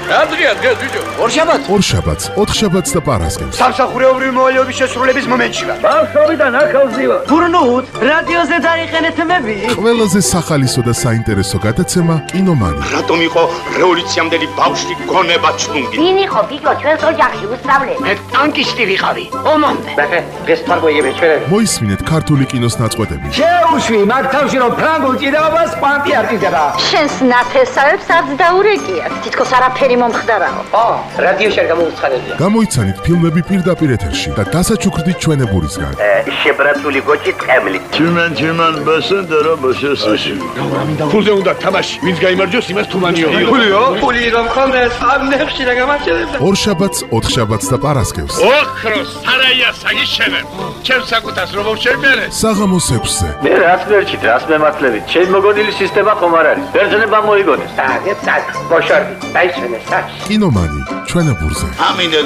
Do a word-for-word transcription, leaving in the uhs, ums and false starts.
რა დღეა დღეს ბიჭო? ორშაბათს. ორშაბათს, ოთხშაბათს და პარასკევს. სამსახურეობრივი მოვალეობის შესრულების მომენტში ვარ. ბავშვობიდან ახალზივა. გურნუთ, რადიოზე დაიხენეთ მები. ყველაზე სახალისო და საინტერესო გადაცემა კინომანი. რატომ იყო რევოლუციამდელი ბავშვი გონება ჩუნგი? ვინ იყო ბიჭო ჩვენს ოჯახში უსწავლე? მე ტანკისტი ვიყავი. ომამდე. ბახე, დღეს ფარგოიები ჩვენები. მოისმინეთ ქართული კინოს ნაწყვეტები. შეუშვი მაგ თავში რომ ფრანგულ ჭიდაობას კვანტი არტიზება. შენს ნათესავებს არც დაურეკიათ. თითქოს არაფერი მომხდარაო. ო, რადიოში არ გამოუცხადებია. გამოიცანით ფილმები პირდაპირ ეთერში და დასაჩუქრდით ჩვენებურისგან. შებრატული გოჭი ტყემლი. Tümen tümen basındara başasın. ფულზე უნდა თამაში. ვინც გაიმარჯვოს, იმას თუმანიო. ფულიო? ფული რომ ხონდეს, ამ ნებში რა გამარჯვებდა. ორშაბათს, ოთხშაბათს და პარასკევს. ოქროს სარაია საგიშენებ. ჩემს საკუთას რომ შევმერე. საღამოს ექვსზე. მე რას მერჩით, რას მემართლებით? ჩემ მოგონილი სისტემა ხომ არ არის? ბერძნება მოიგონეს. და გეცად, გოშორდი, დაიშვენე საჩ. კინომანი ჩვენებურზე. ამინე